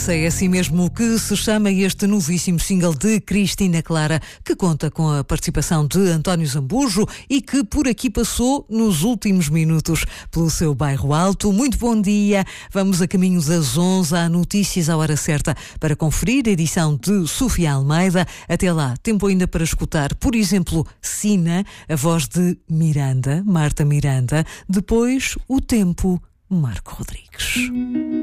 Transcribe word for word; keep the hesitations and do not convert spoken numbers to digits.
É assim mesmo que se chama este novíssimo single de Cristina Clara, que conta com a participação de António Zambujo e que por aqui passou nos últimos minutos pelo seu bairro Alto. Muito bom dia. Vamos a caminho das onze, há notícias à hora certa para conferir a edição de Sofia Almeida. Até lá, tempo ainda para escutar, por exemplo, Sina, a voz de Miranda, Marta Miranda. Depois, o tempo, Marco Rodrigues.